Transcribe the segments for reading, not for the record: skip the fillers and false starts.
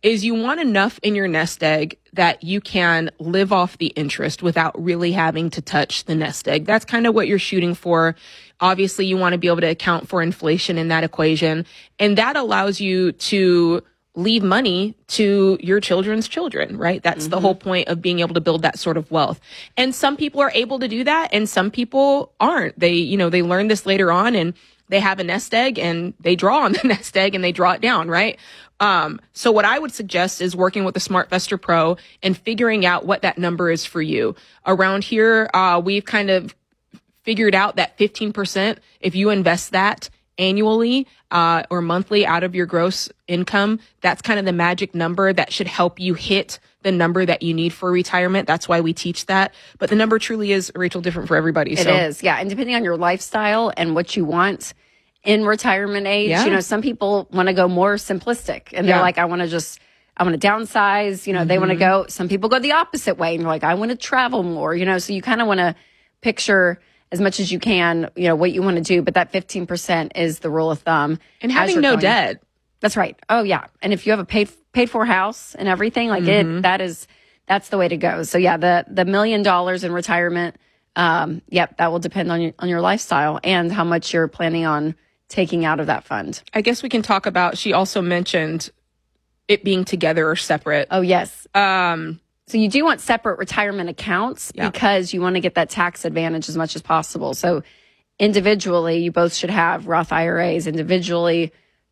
is you want enough in your nest egg that you can live off the interest without really having to touch the nest egg. That's kind of what you're shooting for. Obviously, you want to be able to account for inflation in that equation. And that allows you to leave money to your children's children, right? That's the whole point of being able to build that sort of wealth. And some people are able to do that and some people aren't. They learn this later on and they have a nest egg and they draw on the nest egg and they draw it down, right? So what I would suggest is working with the SmartVestor Pro and figuring out what that number is for you. Around here, we've kind of figured out that 15%, if you invest that annually or monthly out of your gross income, that's kind of the magic number that should help you hit the number that you need for retirement. That's why we teach that. But the number truly is, Rachel, different for everybody. It is, yeah. And depending on your lifestyle and what you want in retirement age, some people want to go more simplistic and they're like, I want to downsize, they want to go, some people go the opposite way and they're like, I want to travel more, so you kind of want to picture as much as you can, what you want to do. But that 15% is the rule of thumb. And having no debt. That's right. Oh yeah. And if you have a paid for house and everything like that's the way to go. So yeah, the $1 million in retirement, that will depend on your lifestyle and how much you're planning on taking out of that fund. I guess we can talk about, she also mentioned it being together or separate. Oh, yes. So you do want separate retirement accounts because you want to get that tax advantage as much as possible. So individually, you both should have Roth IRAs individually,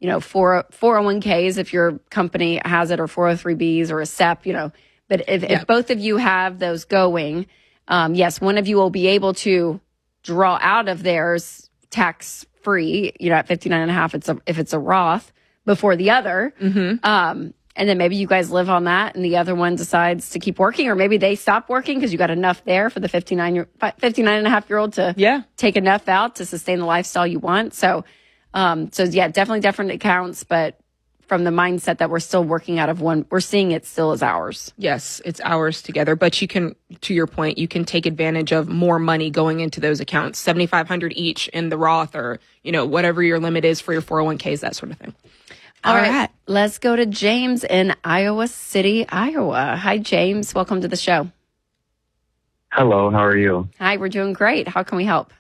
401ks if your company has it, or 403bs or a SEP, But if both of you have those going, yes, one of you will be able to draw out of theirs tax free, at 59.5, if it's a Roth before the other. And then maybe you guys live on that and the other one decides to keep working, or maybe they stop working because you got enough there for the 59.5-year-old to take enough out to sustain the lifestyle you want. So definitely different accounts, but from the mindset that we're still working out of one, we're seeing it still as ours. Yes, it's ours together. But you can, to your point, you can take advantage of more money going into those accounts, $7,500 each in the Roth, or, whatever your limit is for your 401ks, that sort of thing. All right. Let's go to James in Iowa City, Iowa. Hi, James. Welcome to the show. Hello. How are you? Hi, we're doing great. How can we help?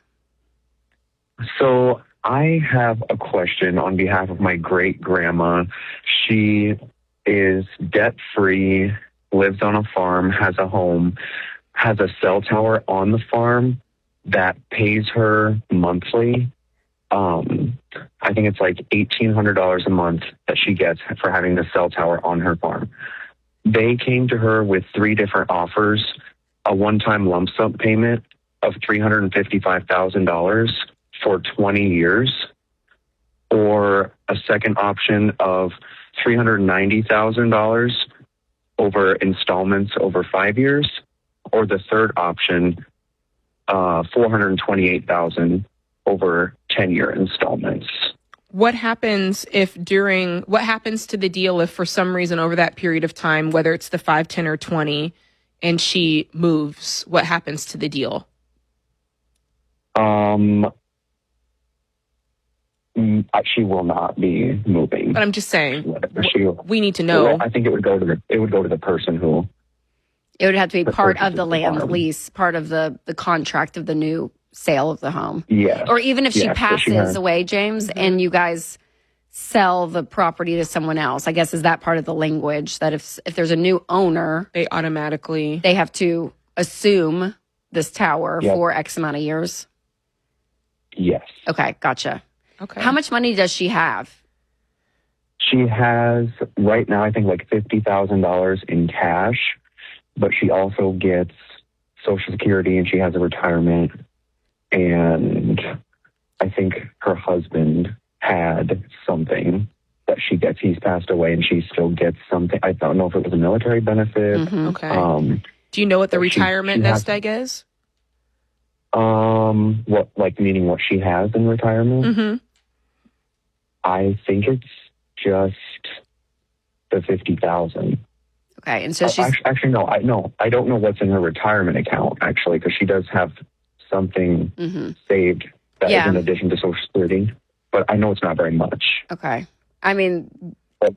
So I have a question on behalf of my great-grandma. She is debt-free, lives on a farm, has a home, has a cell tower on the farm that pays her monthly. I think it's like $1,800 a month that she gets for having the cell tower on her farm. They came to her with 3 different offers: a one-time lump sum payment of $355,000 for 20 years, or a second option of $390,000 over installments over 5 years, or the third option, $428,000 over 10-year installments. What happens to the deal if for some reason over that period of time, whether it's the 5, 10, or 20, and she moves, what happens to the deal? She will not be moving. But I'm just saying, we need to know. I think it would go to the person who. It would have to be part of the land lease, part of the contract of the new sale of the home. Yeah. Or even if she passes away, James, and you guys sell the property to someone else. I guess is that part of the language that if there's a new owner, they have to assume this tower for X amount of years. Yes. Okay, gotcha. Okay. How much money does she have? She has right now, I think, like $50,000 in cash, but she also gets Social Security and she has a retirement. And I think her husband had something that she gets. He's passed away and she still gets something. I don't know if it was a military benefit. Okay. Do you know what the retirement nest egg is? Meaning what she has in retirement? I think it's just the 50,000. Okay. And so she's actually, no, I don't know what's in her retirement account, actually, because she does have something saved that is in addition to Social Security, but I know it's not very much. Okay. I mean,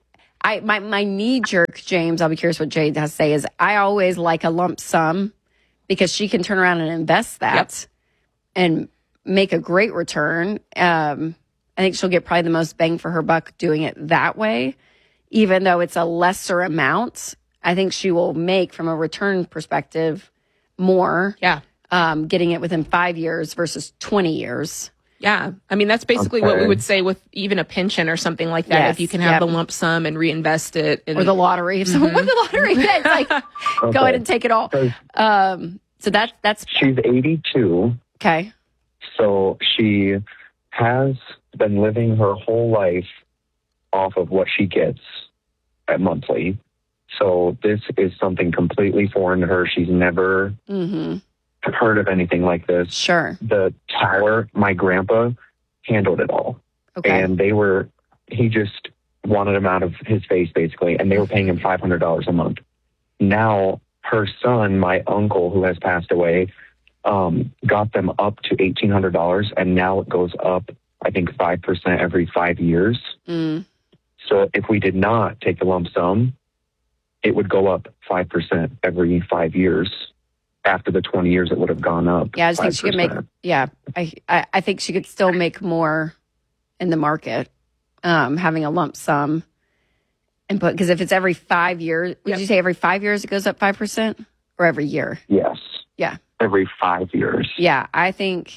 My knee jerk, James, I'll be curious what Jade has to say, is I always like a lump sum because she can turn around and invest that and make a great return. I think she'll get probably the most bang for her buck doing it that way. Even though it's a lesser amount, I think she will make, from a return perspective, more. Yeah. Getting it within 5 years versus 20 years. Yeah. I mean, that's basically what we would say with even a pension or something like that. Yes, If you can have the lump sum and reinvest it. Or the lottery. If someone won the lottery, it's like, go ahead and take it all. So that's... She's 82. Okay. So she has been living her whole life off of what she gets at monthly. So this is something completely foreign to her. She's never heard of anything like this. Sure. The tower, my grandpa handled it all. Okay. And he just wanted him out of his face, basically, and they were paying him $500 a month. Now, her son, my uncle, who has passed away, got them up to $1,800, and now it goes up, I think, 5% every 5 years. So if we did not take the lump sum, it would go up 5% every 5 years. After the 20 years, it would have gone up. Yeah, I just 5%. think she could make. Yeah, I think she could still make more in the market, having a lump sum, and because if it's every 5 years, would you say every 5 years it goes up 5%, or every year? Yes. Yeah. Every 5 years. Yeah, I think.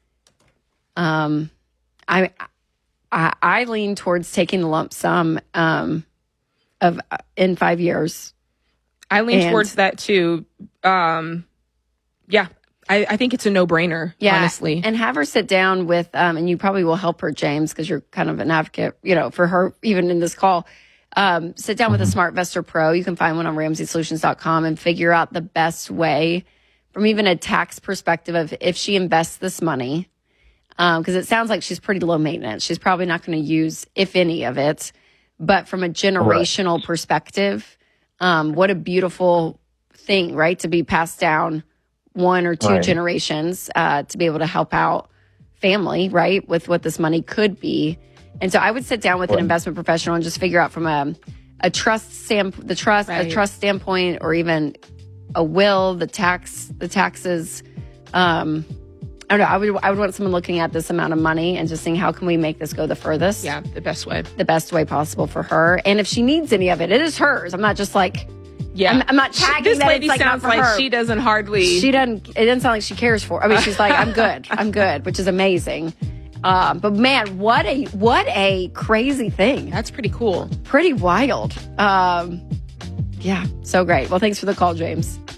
I lean towards taking the lump sum of in 5 years. I lean towards that too. I think it's a no-brainer, honestly. And have her sit down with, and you probably will help her, James, because you're kind of an advocate, for her, even in this call. Sit down with a SmartVestor Pro. You can find one on RamseySolutions.com and figure out the best way from even a tax perspective of if she invests this money. Because it sounds like she's pretty low maintenance. She's probably not going to use, if any, of it. But from a generational perspective, what a beautiful thing, right? To be passed down one or two generations, to be able to help out family, right? With what this money could be. And so I would sit down with an investment professional and just figure out from a trust standpoint, or even a will, the taxes. I don't know. I would want someone looking at this amount of money and just saying, how can we make this go the furthest? Yeah, the best way. The best way possible for her. And if she needs any of it, it is hers. I'm not just like, I'm not tagging this that lady it's like sounds not for like her. She doesn't hardly. It doesn't sound like she cares for. I mean, she's like, I'm good, which is amazing. But man, what a crazy thing. That's pretty cool. Pretty wild. Yeah, so great. Well, thanks for the call, James.